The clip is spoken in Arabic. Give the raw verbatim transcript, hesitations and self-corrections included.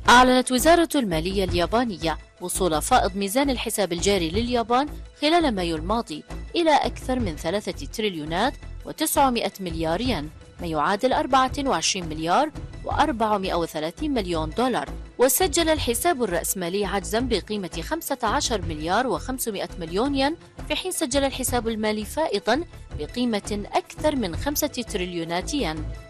أعلنت وزارة المالية اليابانية وصول فائض ميزان الحساب الجاري لليابان خلال مايو الماضي إلى أكثر من ثلاثة تريليونات وتسعمائة مليار ين، ما يعادل أربعة وعشرين مليار وأربعمائة وثلاثين مليون دولار. وسجل الحساب الرأسمالي عجزا بقيمة خمسة عشر مليار وخمسمائة مليون ين، في حين سجل الحساب المالي فائضا بقيمة أكثر من خمسة تريليونات ين.